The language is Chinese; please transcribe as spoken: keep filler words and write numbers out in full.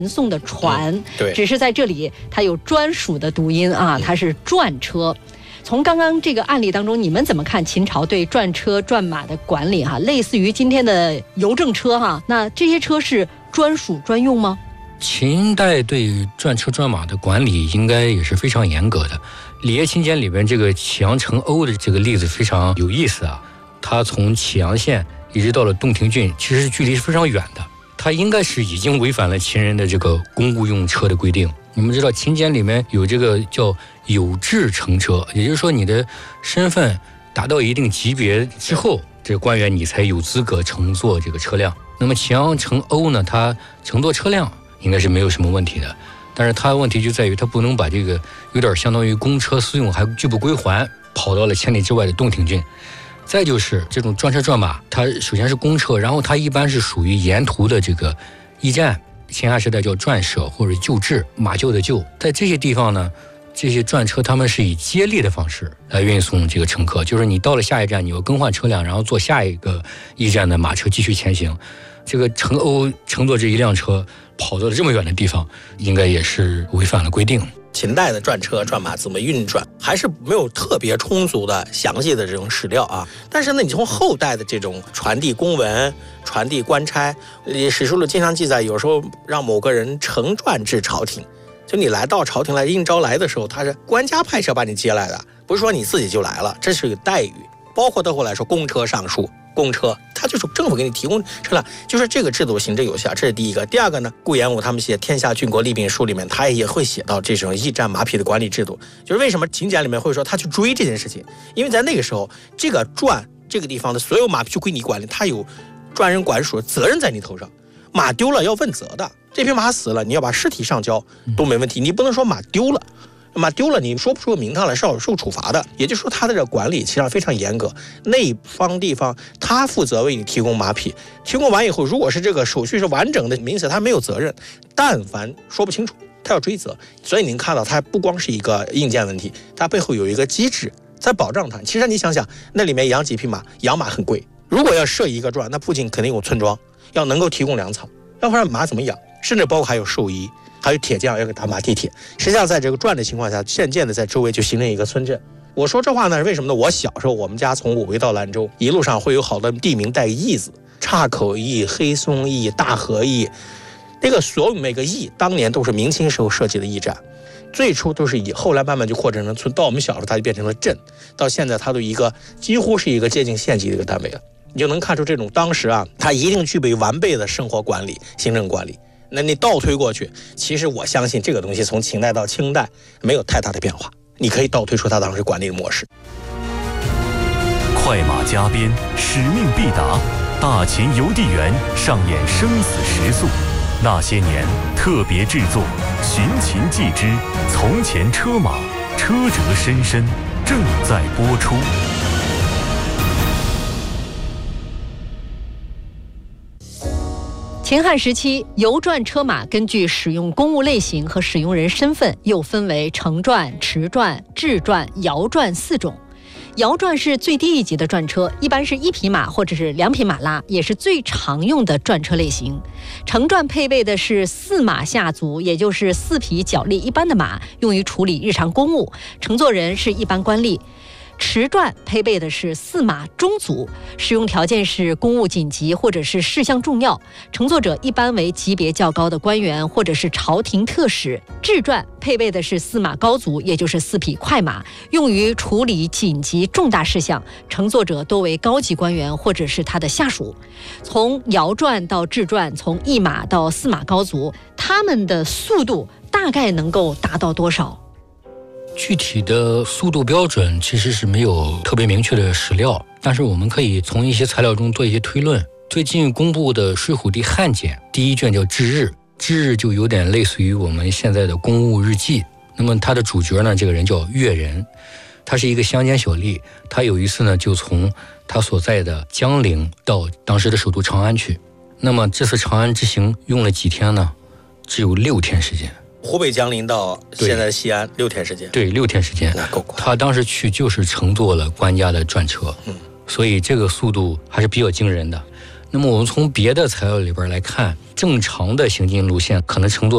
送的船、 嗯、对， 只是在这里它有专属的读音啊，它是转车。从刚刚这个案例当中，你们怎么看秦朝对转车转马的管理哈？类似于今天的邮政车哈，那这些车是专属专用吗？ 秦代对转车转马的管理应该也是非常严格的。《礼乐秦简》里边这个启阳城瓯的这个例子非常有意思啊，它从启阳县一直到了洞庭郡，其实距离是非常远的。它应该是已经违反了秦人的这个公务用车的规定。你们知道秦简里面有这个叫有制乘车，也就是说你的身份达到一定级别之后，这个官员你才有资格乘坐这个车辆。那么启阳城瓯呢，它乘坐车辆应该是没有什么问题的，但是它的问题就在于它不能把这个有点相当于公车私用还拒不归还，跑到了千里之外的洞庭郡。再就是这种转车转马，它首先是公车，然后它一般是属于沿途的这个驿站，秦汉时代叫转舍或者旧制，马厩的厩，在这些地方呢，这些转车他们是以接力的方式来运送这个乘客，就是你到了下一站，你要更换车辆，然后坐下一个驿站的马车继续前行。这个城瓯乘坐这一辆车跑到了这么远的地方，应该也是违反了规定。 秦代的转车转马怎么运转，还是没有特别充足的详细的这种史料啊。但是呢，你从后代的这种传递公文、传递官差，史书里经常记载，有时候让某个人乘转至朝廷，就你来到朝廷来应召来的时候，他是官家派车把你接来的，不是说你自己就来了，这是个待遇。包括到后来说公车上书。公车，它就是政府给你提供车辆，就是这个制度行之有效，这是第一个。第二个呢，顾炎武他们写《天下郡国利病书》里面，他也会写到这种驿站马匹的管理制度。就是为什么秦简里面会说他去追这件事情，因为在那个时候，这个转这个地方的所有马匹就归你管理，他有专人管属，责任在你头上。马丢了要问责的，这匹马死了，你要把尸体上交都没问题，你不能说马丢了。马丢了，你说不出名堂来是要受处罚的。也就是说，他的这个管理其实非常严格。那方地方他负责为你提供马匹，提供完以后，如果是这个手续是完整的，明显他没有责任。但凡说不清楚，他要追责。所以您看到，他不光是一个硬件问题，他背后有一个机制在保障他。其实你想想，那里面养几匹马，养马很贵。如果要设一个转，那附近肯定有村庄，要能够提供粮草，要不然马怎么养？甚至包括还有兽医。还有铁匠要给打马地铁，实际上在这个转的情况下，渐渐的在周围就形成一个村镇。我说这话呢，是为什么呢？我小时候我们家从武威到兰州，一路上会有好多地名带驿字，岔口驿、黑松驿、大河驿，那个所有每个驿当年都是明清时候设计的驿站，最初都是以，后来慢慢就扩展成村，到我们小时候它就变成了镇，到现在它都一个几乎是一个接近县级的一个单位了。你就能看出这种当时啊，它一定具备完备的生活管理、行政管理。那你倒推过去，其实我相信这个东西从秦代到清代没有太大的变化，你可以倒推出他当时管理的模式。 快马加鞭，使命必达，大秦邮递员上演生死时速。那些年特别制作，寻秦记之从前车马，车辙深深，正在播出。 秦汉时期，邮转车马根据使用公务类型和使用人身份，又分为乘转、持转、制转、摇转四种。摇转是最低一级的转车，一般是一匹马或者是两匹马拉，也是最常用的转车类型。乘转配备的是四马下足，也就是四匹脚力一般的马，用于处理日常公务，乘坐人是一般官吏。持转配备的是四马中足，使用条件是公务紧急或者是事项重要，乘坐者一般为级别较高的官员或者是朝廷特使。制转配备的是四马高足，也就是四匹快马，用于处理紧急重大事项，乘坐者多为高级官员或者是他的下属。从摇转到制转，从一马到四马高足，他们的速度大概能够达到多少？ 具体的速度标准其实是没有特别明确的史料，但是我们可以从一些材料中做一些推论。最近公布的《睡虎地汉简》第一卷叫《治日》，治日就有点类似于我们现在的公务日记。那么他的主角呢，这个人叫岳仁，他是一个乡间小吏，他有一次呢就从他所在的江陵到当时的首都长安去。那么这次长安之行用了几天呢？只有六天时间。 湖北江陵到现在的西安六天时间， 对，六天时间， 那够快。 他当时去就是乘坐了官家的转车，嗯，所以这个速度还是比较惊人的。那么我们从别的材料里边来看，正常的行进路线可能乘坐